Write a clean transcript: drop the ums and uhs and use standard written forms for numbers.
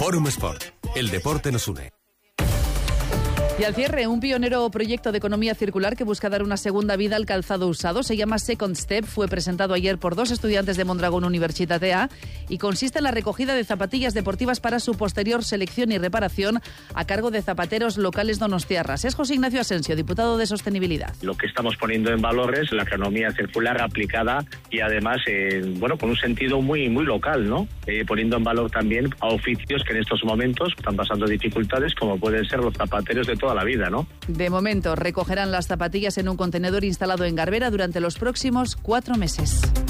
Fórum Sport. El deporte nos une. Y al cierre, un pionero proyecto de economía circular que busca dar una segunda vida al calzado usado. Se llama Second Step. Fue presentado ayer por 2 estudiantes de Mondragón Universitatea y consiste en la recogida de zapatillas deportivas para su posterior selección y reparación a cargo de zapateros locales donostiarras. Es José Ignacio Asensio, diputado de Sostenibilidad. Lo que estamos poniendo en valor es la economía circular aplicada y además, con un sentido muy local, ¿no? Poniendo en valor también a oficios que en estos momentos están pasando dificultades, como pueden ser los zapateros de toda la vida, ¿no? De momento, recogerán las zapatillas en un contenedor instalado en Garbera durante los próximos 4 meses.